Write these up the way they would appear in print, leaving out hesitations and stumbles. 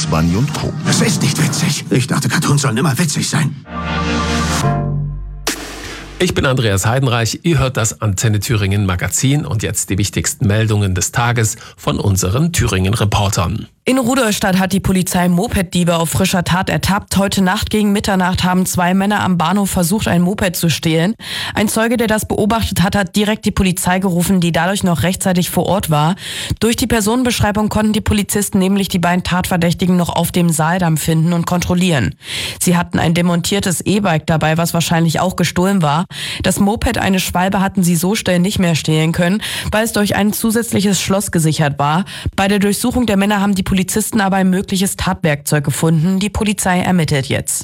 Bunny und Co. Das ist nicht witzig. Ich dachte, Cartoons sollen immer witzig sein. Ich bin Andreas Heidenreich, ihr hört das Antenne Thüringen Magazin und jetzt die wichtigsten Meldungen des Tages von unseren Thüringen-Reportern. In Rudolstadt hat die Polizei Mopeddiebe auf frischer Tat ertappt. Heute Nacht gegen Mitternacht haben 2 Männer am Bahnhof versucht, ein Moped zu stehlen. Ein Zeuge, der das beobachtet hat, hat direkt die Polizei gerufen, die dadurch noch rechtzeitig vor Ort war. Durch die Personenbeschreibung konnten die Polizisten nämlich die beiden Tatverdächtigen noch auf dem Saaldamm finden und kontrollieren. Sie hatten ein demontiertes E-Bike dabei, was wahrscheinlich auch gestohlen war. Das Moped, eine Schwalbe, hatten sie so schnell nicht mehr stehlen können, weil es durch ein zusätzliches Schloss gesichert war. Bei der Durchsuchung der Männer haben die Polizisten aber ein mögliches Tatwerkzeug gefunden. Die Polizei ermittelt jetzt.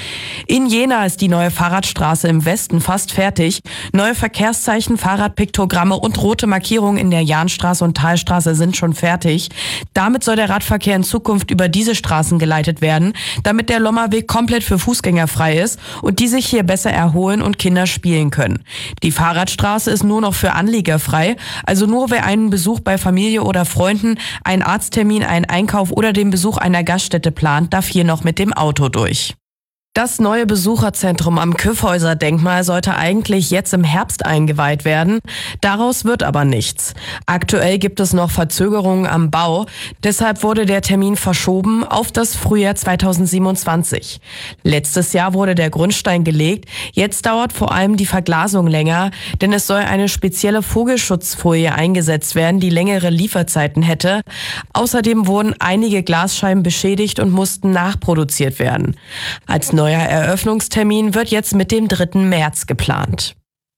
In Jena ist die neue Fahrradstraße im Westen fast fertig. Neue Verkehrszeichen, Fahrradpiktogramme und rote Markierungen in der Jahnstraße und Talstraße sind schon fertig. Damit soll der Radverkehr in Zukunft über diese Straßen geleitet werden, damit der Lommerweg komplett für Fußgänger frei ist und die sich hier besser erholen und Kinder spielen können. Die Fahrradstraße ist nur noch für Anlieger frei, also nur wer einen Besuch bei Familie oder Freunden, einen Arzttermin, einen Einkauf oder den Besuch einer Gaststätte plant, darf hier noch mit dem Auto durch. Das neue Besucherzentrum am Kyffhäuser-Denkmal sollte eigentlich jetzt im Herbst eingeweiht werden. Daraus wird aber nichts. Aktuell gibt es noch Verzögerungen am Bau. Deshalb wurde der Termin verschoben auf das Frühjahr 2027. Letztes Jahr wurde der Grundstein gelegt. Jetzt dauert vor allem die Verglasung länger, denn es soll eine spezielle Vogelschutzfolie eingesetzt werden, die längere Lieferzeiten hätte. Außerdem wurden einige Glasscheiben beschädigt und mussten nachproduziert werden. Als neuer Eröffnungstermin wird jetzt mit dem 3. März geplant.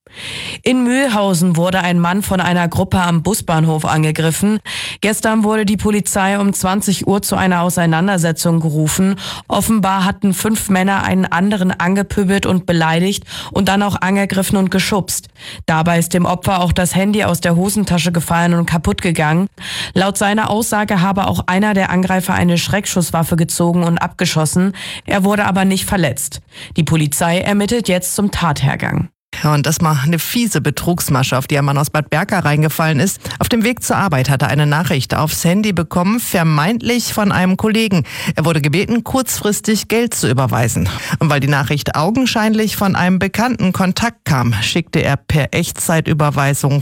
In Mühlhausen wurde ein Mann von einer Gruppe am Busbahnhof angegriffen. Gestern wurde die Polizei um 20 Uhr zu einer Auseinandersetzung gerufen. Offenbar hatten 5 Männer einen anderen angepöbelt und beleidigt und dann auch angegriffen und geschubst. Dabei ist dem Opfer auch das Handy aus der Hosentasche gefallen und kaputt gegangen. Laut seiner Aussage habe auch einer der Angreifer eine Schreckschusswaffe gezogen und abgeschossen. Er wurde aber nicht verletzt. Die Polizei ermittelt jetzt zum Tathergang. Ja, und das mal eine fiese Betrugsmasche, auf die ein Mann aus Bad Berka reingefallen ist. Auf dem Weg zur Arbeit hat er eine Nachricht aufs Handy bekommen, vermeintlich von einem Kollegen. Er wurde gebeten, kurzfristig Geld zu überweisen. Und weil die Nachricht augenscheinlich von einem bekannten Kontakt kam, schickte er per Echtzeitüberweisung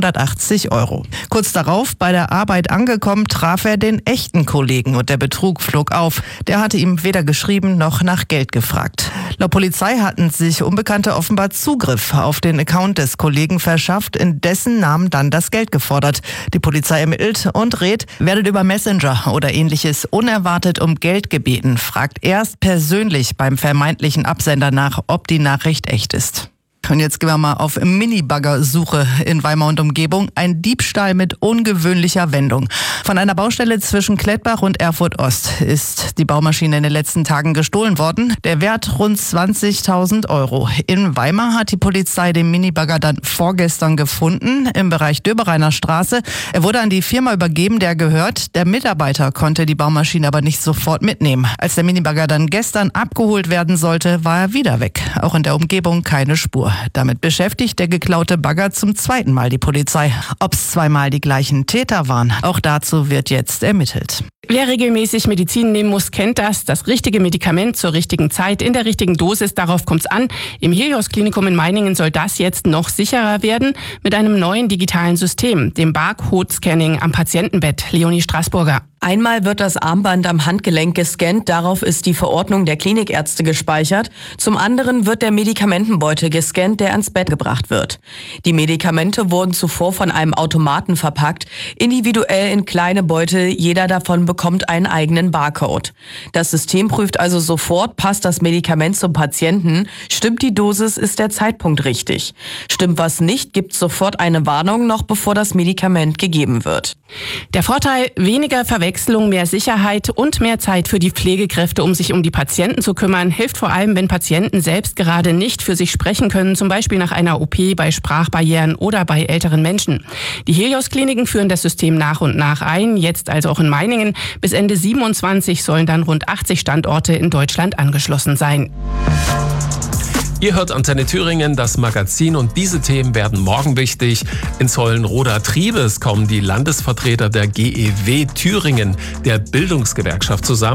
580 €. Kurz darauf, bei der Arbeit angekommen, traf er den echten Kollegen und der Betrug flog auf. Der hatte ihm weder geschrieben noch nach Geld gefragt. Laut Polizei hatten sich Unbekannte offenbar Zugriff auf den Account des Kollegen verschafft, in dessen Namen dann das Geld gefordert. Die Polizei ermittelt und rät, werdet über Messenger oder ähnliches unerwartet um Geld gebeten, fragt erst persönlich beim vermeintlichen Absender nach, ob die Nachricht echt ist. Und jetzt gehen wir mal auf Minibagger-Suche in Weimar und Umgebung. Ein Diebstahl mit ungewöhnlicher Wendung. Von einer Baustelle zwischen Klettbach und Erfurt-Ost ist die Baumaschine in den letzten Tagen gestohlen worden. Der Wert rund 20.000 €. In Weimar hat die Polizei den Minibagger dann vorgestern gefunden, im Bereich Döbereiner Straße. Er wurde an die Firma übergeben, der gehört. Der Mitarbeiter konnte die Baumaschine aber nicht sofort mitnehmen. Als der Minibagger dann gestern abgeholt werden sollte, war er wieder weg. Auch in der Umgebung keine Spur. Damit beschäftigt der geklaute Bagger zum 2. Mal die Polizei. Ob es 2-mal die gleichen Täter waren, auch dazu wird jetzt ermittelt. Wer regelmäßig Medizin nehmen muss, kennt das. Das richtige Medikament zur richtigen Zeit, in der richtigen Dosis, darauf kommt's an. Im Helios-Klinikum in Meiningen soll das jetzt noch sicherer werden mit einem neuen digitalen System, dem Barcode-Scanning am Patientenbett. Leonie Straßburger. Einmal wird das Armband am Handgelenk gescannt, darauf ist die Verordnung der Klinikärzte gespeichert. Zum anderen wird der Medikamentenbeutel gescannt, der ans Bett gebracht wird. Die Medikamente wurden zuvor von einem Automaten verpackt, individuell in kleine Beutel, jeder davon bekommt einen eigenen Barcode. Das System prüft also sofort, passt das Medikament zum Patienten, stimmt die Dosis, ist der Zeitpunkt richtig. Stimmt was nicht, gibt sofort eine Warnung, noch bevor das Medikament gegeben wird. Der Vorteil: weniger Verwechslung, mehr Sicherheit und mehr Zeit für die Pflegekräfte, um sich um die Patienten zu kümmern, hilft vor allem, wenn Patienten selbst gerade nicht für sich sprechen können, zum Beispiel nach einer OP, bei Sprachbarrieren oder bei älteren Menschen. Die Helios-Kliniken führen das System nach und nach ein, jetzt also auch in Meiningen. Bis Ende 27 sollen dann rund 80 Standorte in Deutschland angeschlossen sein. Ihr hört Antenne Thüringen, das Magazin, und diese Themen werden morgen wichtig. In Zollenroda-Triebes kommen die Landesvertreter der GEW Thüringen, der Bildungsgewerkschaft, zusammen.